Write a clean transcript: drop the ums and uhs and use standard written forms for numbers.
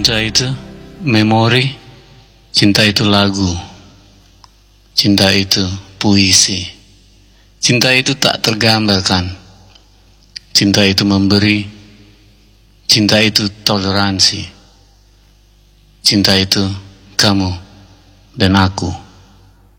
Cinta itu memori, cinta itu lagu, cinta itu puisi, cinta itu tak tergambarkan, cinta itu memberi, cinta itu toleransi, cinta itu kamu dan aku.